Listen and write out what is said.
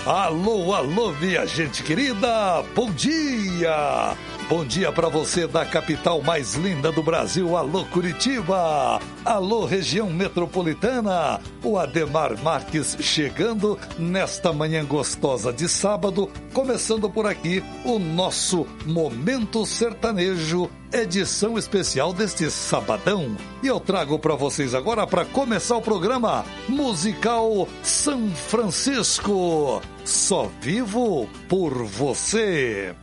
Alô, alô, minha gente querida, bom dia! Bom dia para você da capital mais linda do Brasil, alô Curitiba, alô região metropolitana, o Ademar Marques chegando nesta manhã gostosa de sábado, começando por aqui o nosso Momento Sertanejo, edição especial deste sabadão. E eu trago para vocês agora, para começar o programa, Musical São Francisco, só vivo por você.